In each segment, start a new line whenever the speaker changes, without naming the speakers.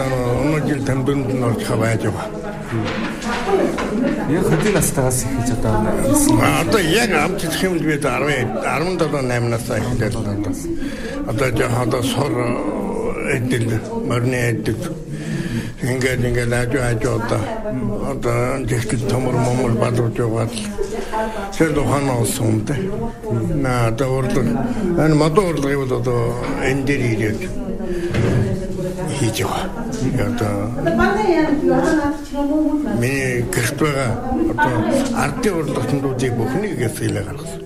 өнөө жил тамдунд нь орж байж байгаа.
Яг хэдийн настайгаас эхэлж
одоо яг амжилт хэмжээ бид 17-8 настай эхэлж байна. Одоо сор эдэл марны эдэл ингээд ажуу одоо жигтэл томор момор бадруулж байгаа. Тэр тухайн олсон дээ. Одоо урлаг энэ модон урлагийг одоо энэ дээр ирээд хийж байгаа. Одоо миний гэрт байгаа одоо ардын урлагчдуудыг бүхнийг хэлээ гаргасан.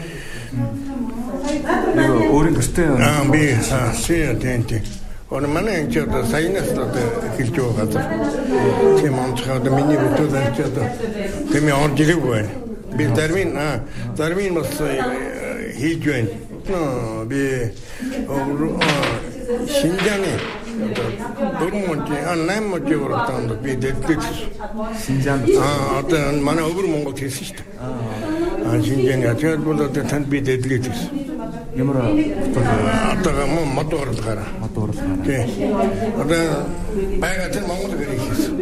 Өөрийн гэртээ
би тэнт. Манай энэ ч одоо саянаас одоо эхэлж байгаа газар. Тийм онцгой одоо миний бүтээл одоо тэмээ орж ирэх байна. Би зармин бас хийж байна. Би Шинжааны Бурмонжийн 8 мужид би дэвлэж
Шинжаанд
одоо манай өвөр Монгол хэлсэн шүү дээ. Шинжааны ачаад бол одоо танд би дэвлэж байсан.
Ямар
одоо моторлогаараа. Тий. Одоо байгаад Монгол гэрээ хийсэн.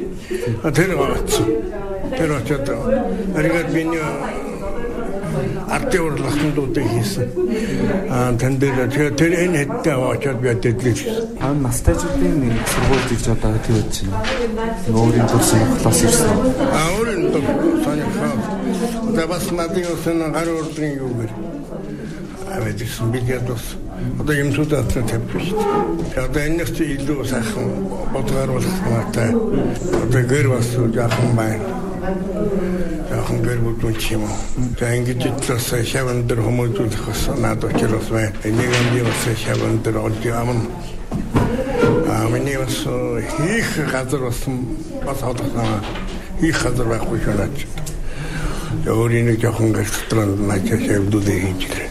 Тэр очоод аригад биний ардын урлагчдуудыг хийсэн. Тэн дээр тэр энэ хэдтэй очоод би дэвлэж.
Настайчуудын сургуульд ирж одоо хэвтэй байж байна. Өөрийн төр сонирхлоос ирсэн.
Өөрийн төр сонирхлоо. Одоо бас надын гар урлагийн юу гэр. Авэдсэн бидээс одоо юмсуудаа тавьчих шүү дээ. Одоо энэс чи илүү сайхан бодгааруулах юмтай. Одоо гэр бас жаахан байна. Жаахан гэр бүдүүн ч юм уу. За ингэж итлээс шаван дээр хүмүүжүүлэх бас надад учраас байна. Энийг амди бас шаван дээр олж амн. Миний бас хийх газар бас олгоно. Хийх газар байхгүй шүү дээ. Өөрийн нэг жаахан гэр дотроо начаа шавдуудыг хийж гэрээ.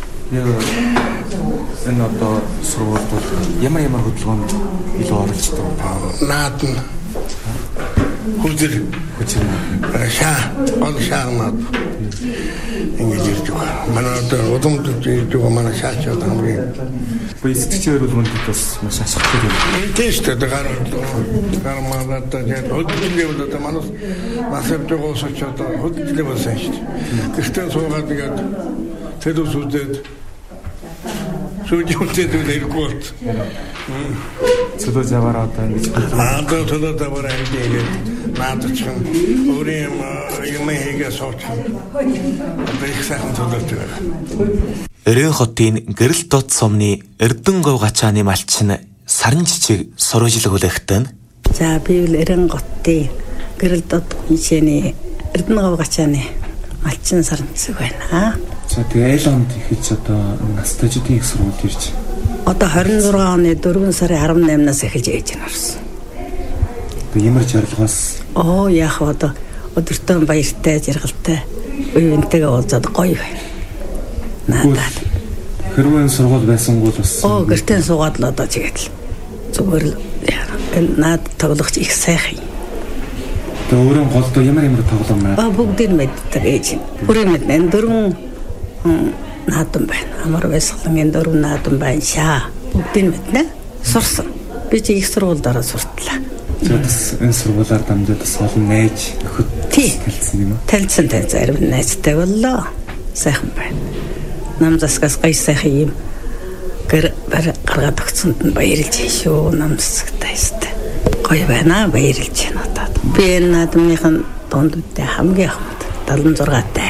Энэ одоо сургуульд
ямар хөдөлгөөнд илүү оролцдог
наад нь хүзэр шаагнаад ингэж ирж байгаа. Манай одоо удамд ирж байгаа манай шаач одоо хамгийн
сэтгчээр үлгэндэд бас маш ашигтай юм.
Тийм шүү дээ. Гармаад тэгээд хөдөлгөөний одоо манайс масавж байгаа сочд одоо хөдөлгөө болсон шүү дээ. Гэхдээ суугаад тэгээд тэдүү сүдэд сүжүүлээд ирэхгүй.
Цөлөө заваараа одоо ингэж
цөлөө заваараа ингэж наадчихсан. Өөрийн юм хийгээ суучих. Одоо их сайхан цөлөөтэй байна.
Эрен хотын гэрэл дот сумны Эрдэнэговь гачааны малчин Саран жижиг сурвалжлаг хүлээхтэн.
За би л Эрен хотын гэрэл дот хиншээний Эрдэнэговь гачааны малчин Саран жижиг байна.
За тэгээ онд ихэж одоо настайчдын их сургуульд ирж.
Одоо 26 оны 4 сарын 18-наас эхэлж ээж нарсан.
Тэгээ ямар жаргалгаас
яах одоо өдөртөө баяртай жаргалтай үеийнтэйгээ уулзаад гоё байна. Надад.
Хэрвээ сургууль байсангүй бас
гэртээ суугаад л одоо тэгээд л зүгээр л наад тоглогч их сайхан.
Тэгээ өөрийн голдоо ямар тоглоом байна?
Бүгдийг мэддэг ээж. Бүрэн мэднэ. 4 наадам байна. Амар байсгалангийн 4 наадам байна шаа. Бүгдийг мэднэ. Сурсан. Би чи их сургуульд ороод суртлаа.
Тэс энэ сургуулаар дамжаад бас олон найз нөхөд талцсан юм уу?
Талцсан зарим найзтай боллоо. Сайхан байна. Нам засгаас гай сайхан юм гаргаад өгсөнд нь баярлж шүү. Нам засагтай өстэй. Гоё байна. Баярлж байна одоо. Би энэ наадмынхын дунд үедээ хамгийн хамт 76-тай.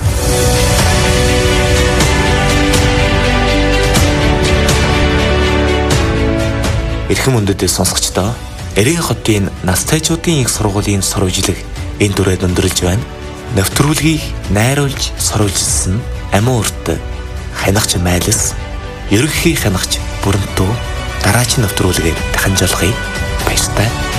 Эрхэм өндөдөө сонсогчдоо Эрен хотын настайчуудын их сургуулийн сурвалжлаг энэ дүрээд өндөрлж байна. Нэвтрүүлгийг найруулж сурвалжилсан Амин урт хянагч Майлс, ерөнхий хянагч Бүрэнтүү дараагийн нэвтрүүлгээр дахин жолгоё. Баяртай.